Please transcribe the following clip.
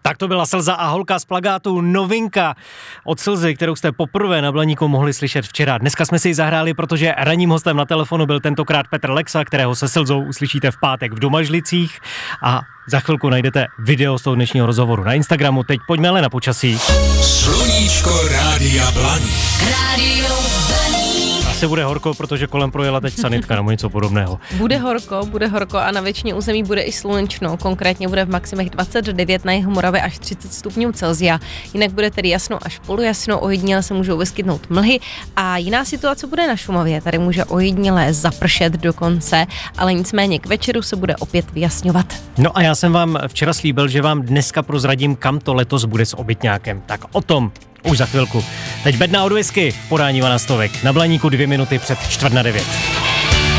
Tak to byla Slza a holka z plagátu, novinka od Slzy, kterou jste poprvé na Blaníku mohli slyšet včera. Dneska jsme si ji zahráli, protože ranním hostem na telefonu byl tentokrát Petr Lexa, kterého se Slzou uslyšíte v pátek v Domažlicích a za chvilku najdete video z toho dnešního rozhovoru na Instagramu. Teď pojďme ale na počasí. Sluníčko Rádia Blaník. Rádio Blaník. Asi bude horko, protože kolem projela teď sanitka nebo něco podobného. Bude horko a na většině území bude i slunečno. Konkrétně bude v maximech 29, na jihu Moravy až 30 stupňů Celsia. Jinak bude tedy jasno až polojasno, ojediněle se můžou vyskytnout mlhy a jiná situace bude na Šumavě. Tady může ojediněle zapršet dokonce, ale nicméně k večeru se bude opět vyjasňovat. No a já jsem vám včera slíbil, že vám dneska prozradím, kam to letos bude s obytňákem. Tak o tom už za chvilku. Teď bedna od whisky v podání Ivana Stovek. Na Blaníku 2 minuty před 8:45.